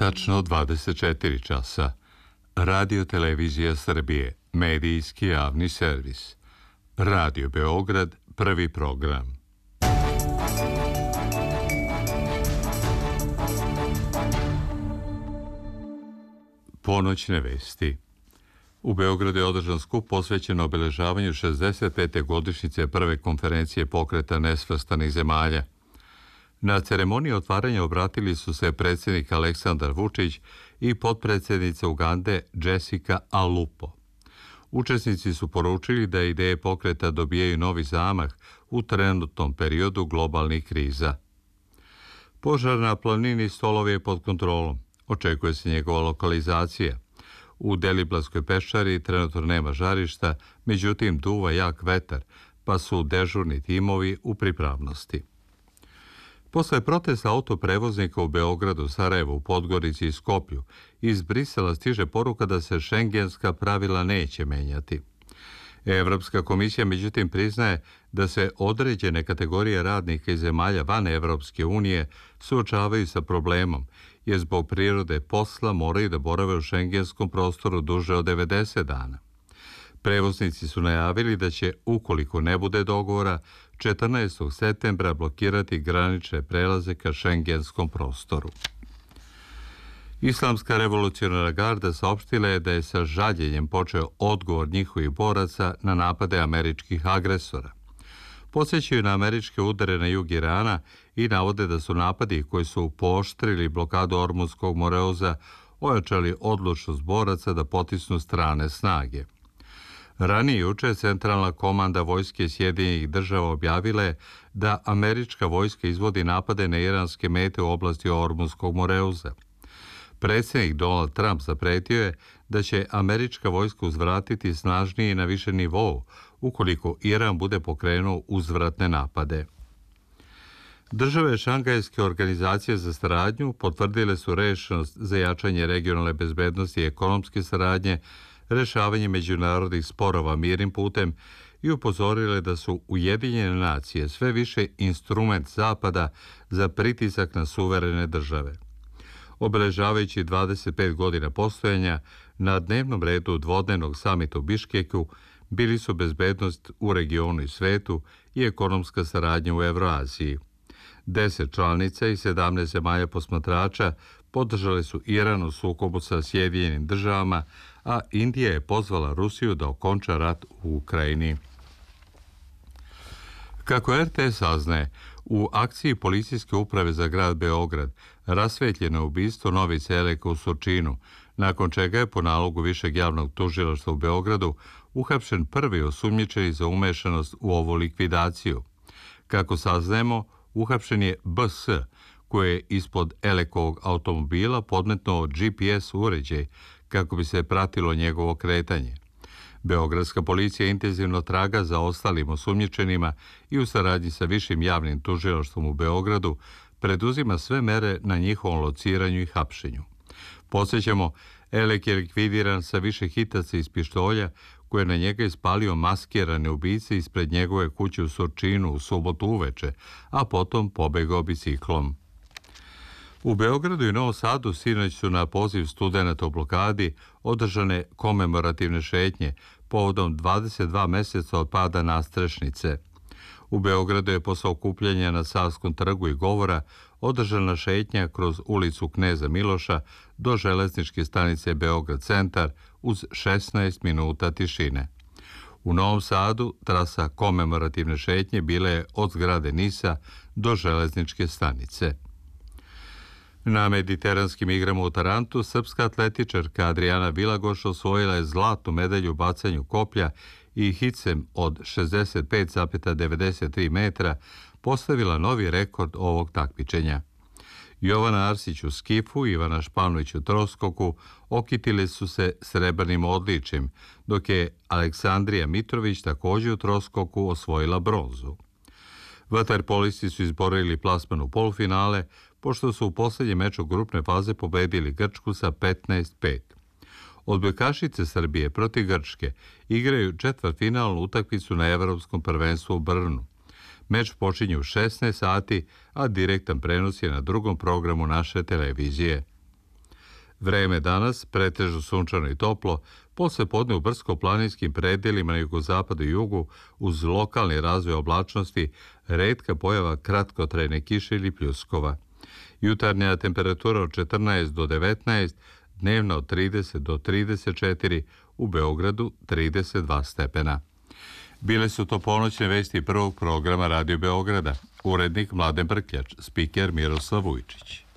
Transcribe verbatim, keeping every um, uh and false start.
Tačno dvadeset četiri časa. Radio Televizija Srbije, medijski javni servis. Radio Beograd, prvi program. Ponoćne vesti. U Beogradu je održan skup posvećen obeležavanju šezdeset pete godišnjice prve konferencije pokreta nesvrstanih zemalja. Na ceremoniji otvaranja obratili su se predsjednik Aleksandar Vučić i potpredsjednica Ugande Jessica Alupo. Učesnici su poručili da ideje pokreta dobijaju novi zamah u trenutnom periodu globalnih kriza. Požar na planini Stolovi je pod kontrolom. Očekuje se njegova lokalizacija. U Deliblatskoj peščari trenutno nema žarišta, međutim duva jak vetar, pa su dežurni timovi u pripravnosti. Posle protesta autoprevoznika u Beogradu, Sarajevu, Podgorici i Skoplju, iz Brisela stiže poruka da se šengenska pravila neće menjati. Evropska komisija međutim priznaje da se određene kategorije radnika iz zemalja van Evropske unije suočavaju sa problemom, jer zbog prirode posla moraju da borave u šengenskom prostoru duže od devedeset dana. Prevoznici su najavili da će, ukoliko ne bude dogovora, četrnaestog septembra blokirati granične prelaze ka šengenskom prostoru. Islamska revolucionarna garda saopštila je da je sa žaljenjem počeo odgovor njihovih boraca na napade američkih agresora. Podsjećaju na američke udare na jug Irana i navode da su napadi koji su pooštrili blokadu Ormuzskog moreoza ojačali odlučnost boraca da potisnu strane snage. Ranije juče centralna komanda vojske Sjedinjenih država objavila je da američka vojska izvodi napade na iranske mete u oblasti Ormuzskog moreuza. Predsjednik Donald Trump zapretio je da će američka vojska uzvratiti snažnije na više nivou ukoliko Iran bude pokrenuo uzvratne napade. Države Šangajske organizacije za saradnju potvrdile su rešenost za jačanje regionalne bezbednosti i ekonomske saradnje, rešavanje međunarodnih sporova mirnim putem i upozorile da su Ujedinjene nacije sve više instrument Zapada za pritisak na suverene države. Obeležavajući dvadeset pet godina postojanja, na dnevnom redu dvodnevnog samita u Biškeku bili su bezbednost u regionu i svetu i ekonomska saradnja u Evroaziji. Deset članica i sedamnaest zemalja posmatrača podržali su Iran u sukobu sa Sjedinjenim državama, a Indija je pozvala Rusiju da okonča rat u Ukrajini. Kako er te es saznaje, u akciji policijske uprave za grad Beograd rasvetljeno je ubistvo Novice Eleka u Surčinu, nakon čega je po nalogu Višeg javnog tužilaštva u Beogradu uhapšen prvi osumnjičeni za umešanost u ovu likvidaciju. Kako saznajemo, uhapšen je be se, koji je ispod Elekovog automobila podmetnuo ge pe es uređaj kako bi se pratilo njegovo kretanje. Beogradska policija intenzivno traga za ostalim osumnjičenima i u saradnji sa Višim javnim tužilaštvom u Beogradu preduzima sve mere na njihovom lociranju i hapšenju. Podsjećamo, Elek je likvidiran sa više hitaca iz pištolja koje je na njega ispalio maskirane ubice ispred njegove kuće u Surčinu u subotu uveče, a potom pobegao biciklom. U Beogradu i Novom Sadu sinoć su na poziv studenata u blokadi održane komemorativne šetnje povodom dvadeset dva meseca od pada nastrešnice. U Beogradu je posle okupljanja na Savskom trgu i govora održana šetnja kroz ulicu Kneza Miloša do železničke stanice Beograd centar uz šesnaest minuta tišine. U Novom Sadu trasa komemorativne šetnje bila je od zgrade Nisa do železničke stanice. Na mediteranskim igrama u Tarantu srpska atletičarka Adriana Vilagoš osvojila je zlatnu medalju u bacanju koplja i hicem od šezdeset pet zarez devedeset tri metra postavila novi rekord ovog takmičenja. Jovana Arsić u skifu i Ivana Španović u troskoku okitile su se srebrnim odličjem, dok je Aleksandrija Mitrović također u troskoku osvojila bronzu. Vaterpolisti su izborili plasman u polufinale, pošto su u posljednjem meču grupne faze pobedili Grčku sa petnaest pet. Odbojkašice Srbije protiv Grčke igraju četvrtfinalnu utakmicu na Evropskom prvenstvu u Brnu. Meč počinje u šesnaest sati, a direktan prenos je na drugom programu naše televizije. Vreme danas pretežno sunčano i toplo, posle podne u brdsko-planinskim predelima na jugozapadu i jugu, uz lokalni razvoj oblačnosti, retka pojava kratkotrajne kiše ili pljuskova. Jutarnja temperatura od četrnaest do devetnaest, dnevna od trideset do trideset četiri, u Beogradu trideset dva stepena. Bile su to ponoćne vesti prvog programa Radio Beograda. Urednik Mladen Brkljač, spiker Miroslav Vujčić.